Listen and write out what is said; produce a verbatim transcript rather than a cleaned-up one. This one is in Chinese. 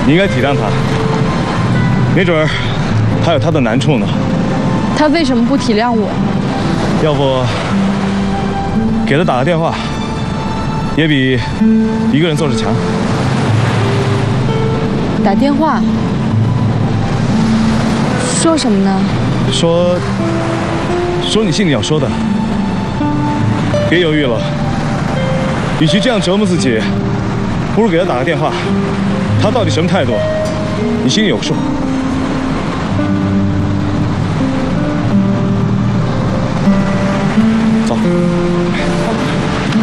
你应该体谅他，没准儿他有他的难处呢。 他为什么不体谅我？ 要不给他打个电话，也比一个人做事强。 打电话？说什么呢？ 说说你心里要说的。别犹豫了，与其这样折磨自己，不如给他打个电话。他到底什么态度，你心里有个数。